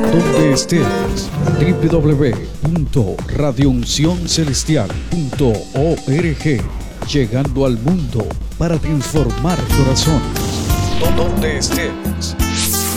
donde estés. www.radiouncioncelestial.org, llegando al mundo para transformar corazones. Donde estés.